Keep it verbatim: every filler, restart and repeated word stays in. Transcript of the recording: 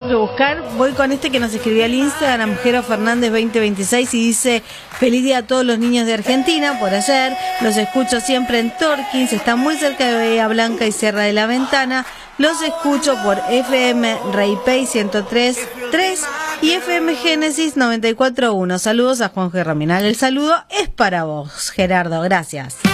que buscar. Voy con este que nos escribió al Instagram, Jero Fernández veinte veintiséis, y dice: feliz día a todos los niños de Argentina por ayer. Los escucho siempre en Torkins, está muy cerca de Bahía Blanca y Sierra de la Ventana. Los escucho por F M Reipey ciento tres punto tres y F M Génesis noventa y cuatro punto uno. Saludos a Juan G. Raminal. El saludo es para vos, Gerardo. Gracias.